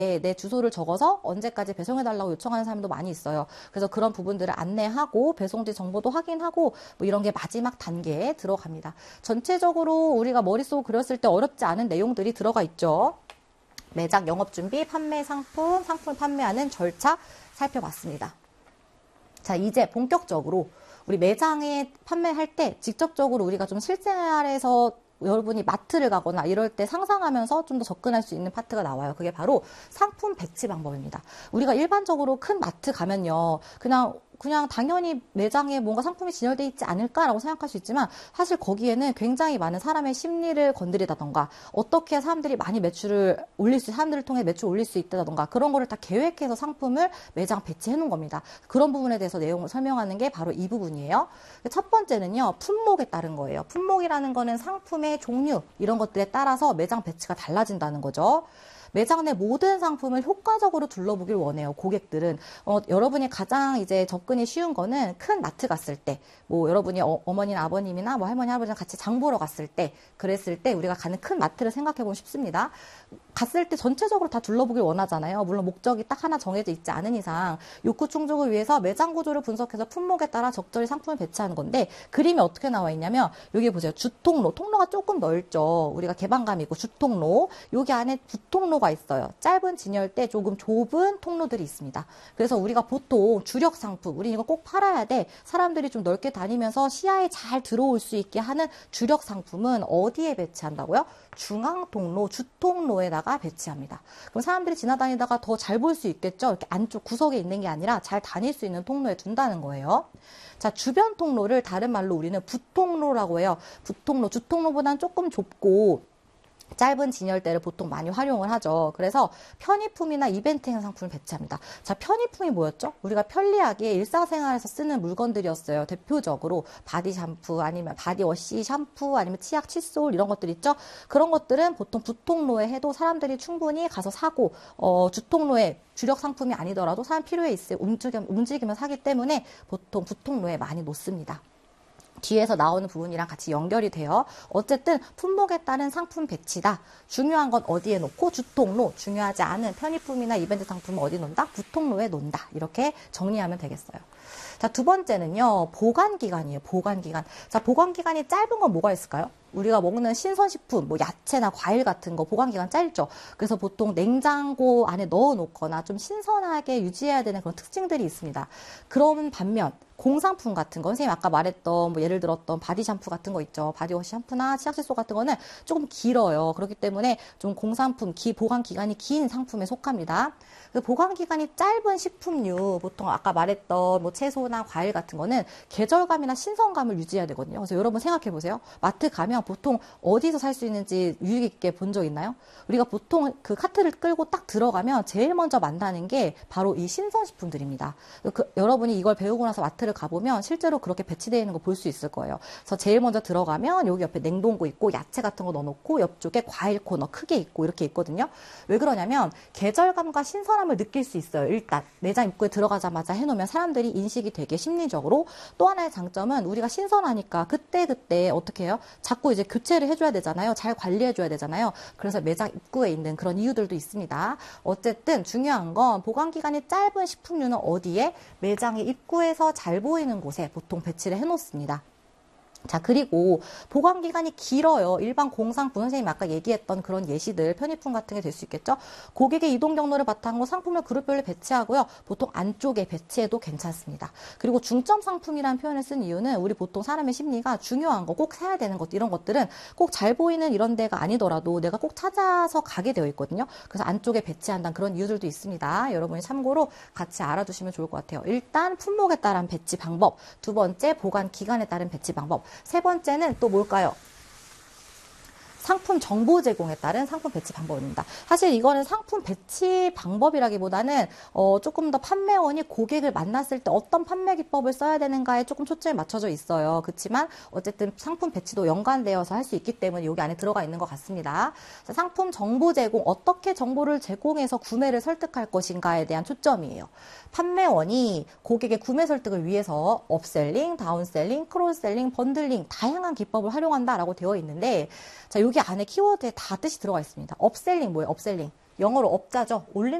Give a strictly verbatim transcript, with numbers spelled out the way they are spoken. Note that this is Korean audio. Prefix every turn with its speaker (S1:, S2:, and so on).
S1: 내 주소를 적어서 언제까지 배송해달라고 요청하는 사람도 많이 있어요. 그래서 그런 부분들을 안내하고 배송지 정보도 확인하고 뭐 이런 게 마지막 단계에 들어갑니다. 전체적으로 우리가 머릿속 그렸을 때 어렵지 않은 내용들이 들어가 있죠. 매장 영업준비, 판매 상품, 상품을 판매하는 절차 살펴봤습니다. 자, 이제 본격적으로 우리 매장에 판매할 때 직접적으로 우리가 좀 실생활에서 여러분이 마트를 가거나 이럴 때 상상하면서 좀 더 접근할 수 있는 파트가 나와요. 그게 바로 상품 배치 방법입니다. 우리가 일반적으로 큰 마트 가면요. 그냥 그냥 당연히 매장에 뭔가 상품이 진열되어 있지 않을까라고 생각할 수 있지만 사실 거기에는 굉장히 많은 사람의 심리를 건드리다던가 어떻게 사람들이 많이 매출을 올릴 수, 사람들을 통해 매출을 올릴 수 있다던가 그런 거를 다 계획해서 상품을 매장 배치해 놓은 겁니다. 그런 부분에 대해서 내용을 설명하는 게 바로 이 부분이에요. 첫 번째는요. 품목에 따른 거예요. 품목이라는 거는 상품의 종류 이런 것들에 따라서 매장 배치가 달라진다는 거죠. 매장 내 모든 상품을 효과적으로 둘러보길 원해요. 고객들은 어, 여러분이 가장 이제 접근이 쉬운 거는 큰 마트 갔을 때, 뭐 여러분이 어, 어머니나 아버님이나 뭐 할머니 할아버지랑 같이 장 보러 갔을 때, 그랬을 때 우리가 가는 큰 마트를 생각해 보면 쉽습니다. 갔을 때 전체적으로 다 둘러보길 원하잖아요. 물론 목적이 딱 하나 정해져 있지 않은 이상 욕구 충족을 위해서 매장 구조를 분석해서 품목에 따라 적절히 상품을 배치하는 건데 그림이 어떻게 나와 있냐면 여기 보세요. 주통로, 통로가 조금 넓죠. 우리가 개방감이 있고 주통로, 여기 안에 부통로가 있어요. 짧은 진열대 조금 좁은 통로들이 있습니다. 그래서 우리가 보통 주력 상품, 우리 이거 꼭 팔아야 돼. 사람들이 좀 넓게 다니면서 시야에 잘 들어올 수 있게 하는 주력 상품은 어디에 배치한다고요? 중앙 통로, 주통로에다가 배치합니다. 그럼 사람들이 지나다니다가 더 잘 볼 수 있겠죠? 이렇게 안쪽 구석에 있는 게 아니라 잘 다닐 수 있는 통로에 둔다는 거예요. 자, 주변 통로를 다른 말로 우리는 부통로라고 해요. 부통로, 주통로보다는 조금 좁고 짧은 진열대를 보통 많이 활용을 하죠. 그래서 편의품이나 이벤트형 상품을 배치합니다. 자, 편의품이 뭐였죠? 우리가 편리하게 일상생활에서 쓰는 물건들이었어요. 대표적으로 바디 샴푸, 아니면 바디워시 샴푸, 아니면 치약, 칫솔 이런 것들 있죠? 그런 것들은 보통 부통로에 해도 사람들이 충분히 가서 사고 어, 주통로에 주력 상품이 아니더라도 사람 필요에 있을 움직이면, 움직이면 사기 때문에 보통 부통로에 많이 놓습니다. 뒤에서 나오는 부분이랑 같이 연결이 돼요. 어쨌든 품목에 따른 상품 배치다. 중요한 건 어디에 놓고 주통로, 중요하지 않은 편의품이나 이벤트 상품은 어디 놓는다? 부통로에 놓는다. 이렇게 정리하면 되겠어요. 자, 두 번째는요. 보관기간이에요. 보관기간. 자, 보관기간이 짧은 건 뭐가 있을까요? 우리가 먹는 신선식품, 뭐 야채나 과일 같은 거 보관기간 짧죠. 그래서 보통 냉장고 안에 넣어놓거나 좀 신선하게 유지해야 되는 그런 특징들이 있습니다. 그런 반면 공상품 같은 거, 선생님 아까 말했던 뭐 예를 들었던 바디 샴푸 같은 거 있죠. 바디워시 샴푸나 치약 칫솔 같은 거는 조금 길어요. 그렇기 때문에 좀 공상품, 기, 보관 기간이 긴 상품에 속합니다. 그 보관 기간이 짧은 식품류, 보통 아까 말했던 뭐 채소나 과일 같은 거는 계절감이나 신선감을 유지해야 되거든요. 그래서 여러분 생각해 보세요. 마트 가면 보통 어디서 살 수 있는지 유익 있게 본 적 있나요? 우리가 보통 그 카트를 끌고 딱 들어가면 제일 먼저 만나는 게 바로 이 신선식품들입니다. 그, 여러분이 이걸 배우고 나서 마트를 가보면 실제로 그렇게 배치되어 있는 거 볼 수 있을 거예요. 그래서 제일 먼저 들어가면 여기 옆에 냉동고 있고 야채 같은 거 넣어놓고 옆쪽에 과일 코너 크게 있고 이렇게 있거든요. 왜 그러냐면 계절감과 신선함을 느낄 수 있어요. 일단 매장 입구에 들어가자마자 해놓으면 사람들이 인식이 되게 심리적으로. 또 하나의 장점은 우리가 신선하니까 그때그때 어떻게 해요? 자꾸 이제 교체를 해줘야 되잖아요. 잘 관리해줘야 되잖아요. 그래서 매장 입구에 있는 그런 이유들도 있습니다. 어쨌든 중요한 건 보관기간이 짧은 식품류는 어디에? 매장의 입구에서 잘 보이는 곳에 보통 배치를 해놓습니다. 자, 그리고 보관기간이 길어요. 일반 공상품, 선생님이 아까 얘기했던 그런 예시들, 편의품 같은 게 될 수 있겠죠? 고객의 이동 경로를 바탕으로 상품을 그룹별로 배치하고요. 보통 안쪽에 배치해도 괜찮습니다. 그리고 중점 상품이라는 표현을 쓴 이유는 우리 보통 사람의 심리가 중요한 거, 꼭 사야 되는 것, 이런 것들은 꼭 잘 보이는 이런 데가 아니더라도 내가 꼭 찾아서 가게 되어 있거든요. 그래서 안쪽에 배치한다는 그런 이유들도 있습니다. 여러분이 참고로 같이 알아두시면 좋을 것 같아요. 일단 품목에 따른 배치 방법, 두 번째 보관 기간에 따른 배치 방법, 세 번째는 또 뭘까요? 상품 정보 제공에 따른 상품 배치 방법입니다. 사실 이거는 상품 배치 방법이라기보다는 어, 조금 더 판매원이 고객을 만났을 때 어떤 판매 기법을 써야 되는가에 조금 초점이 맞춰져 있어요. 그렇지만 어쨌든 상품 배치도 연관되어서 할 수 있기 때문에 여기 안에 들어가 있는 것 같습니다. 자, 상품 정보 제공, 어떻게 정보를 제공해서 구매를 설득할 것인가에 대한 초점이에요. 판매원이 고객의 구매 설득을 위해서 업셀링, 다운셀링, 크로스셀링, 번들링 다양한 기법을 활용한다라고 되어 있는데 자, 여기 안에 키워드에 다 뜻이 들어가 있습니다. 업셀링 뭐예요? 업셀링. 영어로 업자죠. 올린